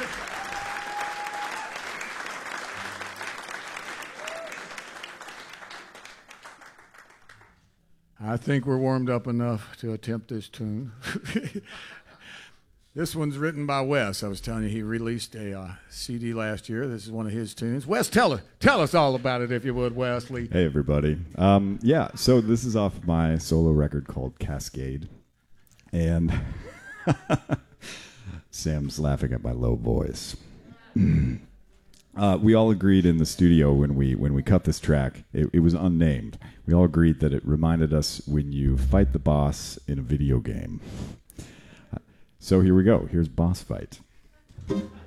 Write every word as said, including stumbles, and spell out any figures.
I think we're warmed up enough to attempt this tune. This one's written by Wes. I was telling you he released a uh, C D last year. This is one of his tunes. Wes, tell us, tell us all about it, if you would, Wesley. Hey, everybody. Um, yeah, so this is off my solo record called Cascade. And Sam's laughing at my low voice. Uh, we all agreed in the studio when we when we cut this track, it, it was unnamed. We all agreed that it reminded us when you fight the boss in a video game. Uh, so here we go. Here's Boss Fight.